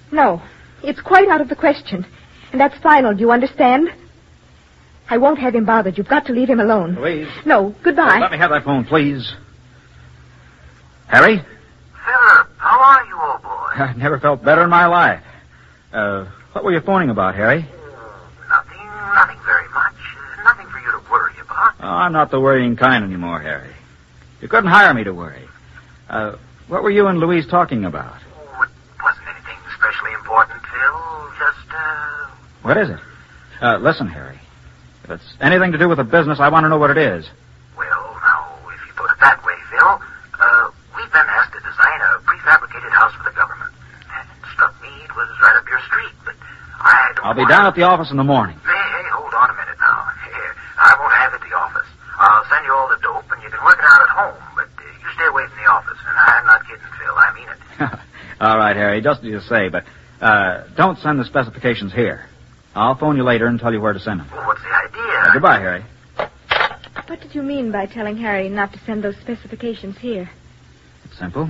No, it's quite out of the question. And that's final, do you understand? I won't have him bothered. You've got to leave him alone. Louise. No, goodbye. Let me have that phone, please. Harry? Philip, how are you, old boy? I've never felt better in my life. What were you phoning about, Harry? Nothing very much. Nothing for you to worry about. Oh, I'm not the worrying kind anymore, Harry. You couldn't hire me to worry. What were you and Louise talking about? Oh, it wasn't anything especially important, Phil. Just, What is it? Listen, Harry. If it's anything to do with the business, I want to know what it is. Well, now, if you put it that way, Phil, we've been asked to design a prefabricated house for the government. And it struck me it was right up your street, but I don't I'll be down at the office in the morning. Hey, hold on a minute now. Here, I won't have it at the office. I'll send you all the dope, and you can work it out at home, but you stay away from the office. And I'm not kidding, Phil. I mean it. All right, Harry, just as you say, but don't send the specifications here. I'll phone you later and tell you where to send them. Well, what's the idea? Goodbye, Harry. What did you mean by telling Harry not to send those specifications here? It's simple.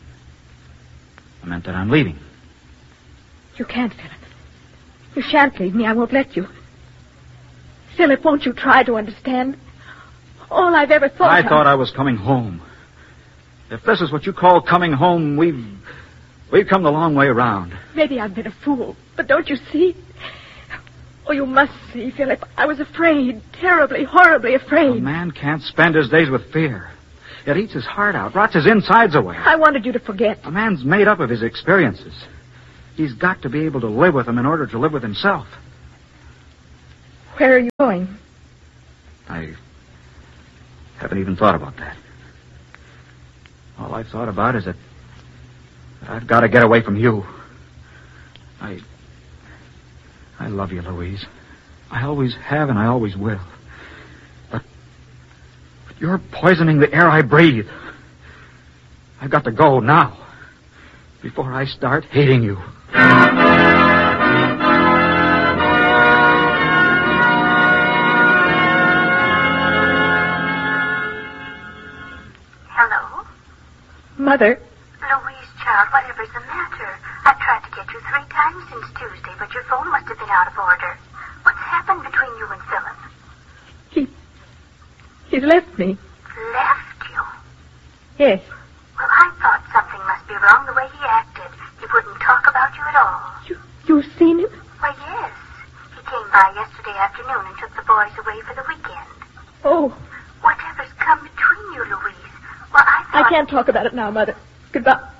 I meant that I'm leaving. You can't, Philip. You shan't leave me. I won't let you. Philip, won't you try to understand? All I've ever thought I thought I was coming home. If this is what you call coming home, we've come the long way around. Maybe I've been a fool, but don't you see? Oh, you must see, Philip. I was afraid, terribly, horribly afraid. A man can't spend his days with fear. It eats his heart out, rots his insides away. I wanted you to forget. A man's made up of his experiences. He's got to be able to live with them in order to live with himself. Where are you going? I haven't even thought about that. All I've thought about is that I've got to get away from you. I love you, Louise. I always have and I always will. But you're poisoning the air I breathe. I've got to go now, before I start hating you. Hello? Mother. Louise, child, whatever's the matter? I've tried to get you 3 times since Tuesday, but your phone must have been out of order. What's happened between you and Philip? He's left me. Left you? Yes. Well, I thought something must be wrong the way he acted. He wouldn't talk about you at all. You've seen him? Why, yes. He came by yesterday afternoon and took the boys away for the weekend. Oh, Whatever's come between you, Louise? Well, I thought... I can't talk about it now, Mother. Goodbye.